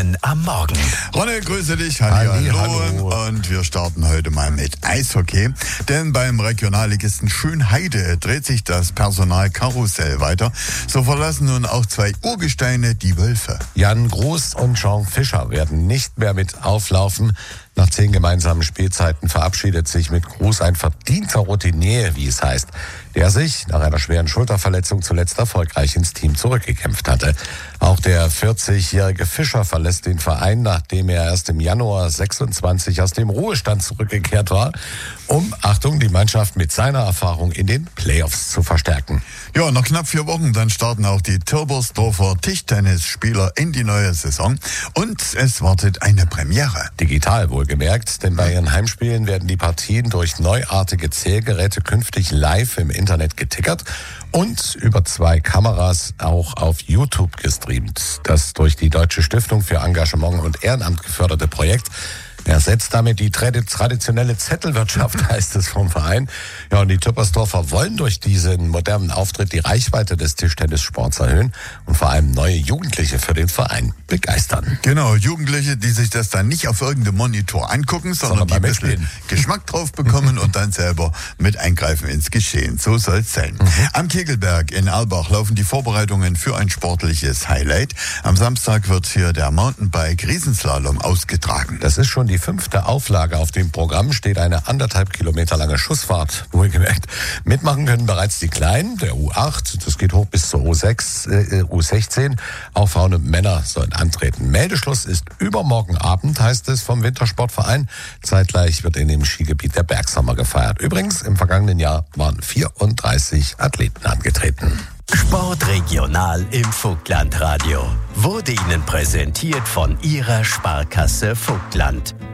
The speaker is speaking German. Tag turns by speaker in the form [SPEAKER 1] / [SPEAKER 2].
[SPEAKER 1] Ihnen am Morgen.
[SPEAKER 2] Ronne, grüße dich. Hallo. Und wir starten heute mal mit Eishockey. Denn beim Regionalligisten Schönheide dreht sich das Personalkarussell weiter. So verlassen nun auch zwei Urgesteine die Wölfe.
[SPEAKER 3] Jan Groß und Jean Fischer werden nicht mehr mit auflaufen. Nach 10 gemeinsamen Spielzeiten verabschiedet sich mit Groß ein verdienter Routinier, wie es heißt, der sich nach einer schweren Schulterverletzung zuletzt erfolgreich ins Team zurückgekämpft hatte. Auch der 40-jährige Fischer verlässt den Verein, nachdem er erst im Januar 26 aus dem Ruhestand zurückgekehrt war, um, Achtung, die Mannschaft mit seiner Erfahrung in den Playoffs zu verstärken.
[SPEAKER 2] Ja, noch knapp 4 Wochen, dann starten auch die Tilbersdorfer Tischtennisspieler in die neue Saison. Und es wartet eine Premiere.
[SPEAKER 3] Digital wohlgemerkt, denn bei ihren Heimspielen werden die Partien durch neuartige Zählgeräte künftig live im Internet getickert und über 2 Kameras auch auf YouTube gestreamt. Das durch die Deutsche Stiftung für Engagement und Ehrenamt geförderte Projekt ersetzt damit die traditionelle Zettelwirtschaft, heißt es vom Verein. Ja, und die Tilbersdorfer wollen durch diesen modernen Auftritt die Reichweite des Tischtennissports erhöhen und vor allem neue Jugendliche für den Verein begeistern.
[SPEAKER 2] Genau, Jugendliche, die sich das dann nicht auf irgendeinem Monitor angucken, sondern die ein bisschen Geschmack drauf bekommen und dann selber mit eingreifen ins Geschehen. So soll es sein. Am Kegelberg in Erlbach laufen die Vorbereitungen für ein sportliches Highlight. Am Samstag wird hier der Mountainbike-Riesenslalom ausgetragen.
[SPEAKER 3] Das ist schon die 5. Auflage. Auf dem Programm steht eine 1,5 Kilometer lange Schussfahrt, wohlgemerkt. Mitmachen können bereits die Kleinen, der U8, das geht hoch bis zur U16. Auch Frauen und Männer sollen antreten. Meldeschluss ist übermorgen Abend, heißt es vom Wintersportverein. Zeitgleich wird in dem Skigebiet der Bergsommer gefeiert. Übrigens, im vergangenen Jahr waren 34 Athleten angetreten.
[SPEAKER 1] Sportregional im Vogtlandradio wurde Ihnen präsentiert von Ihrer Sparkasse Vogtland.